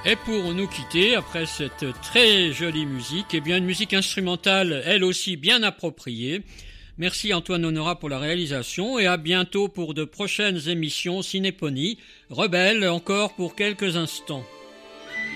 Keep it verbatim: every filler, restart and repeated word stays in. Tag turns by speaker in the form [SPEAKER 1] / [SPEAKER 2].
[SPEAKER 1] Et pour nous quitter, après cette très jolie musique, eh bien une musique instrumentale, elle aussi bien appropriée. Merci Antoine Honora pour la réalisation et à bientôt pour de prochaines émissions Cinéponie. Rebelle encore pour quelques instants.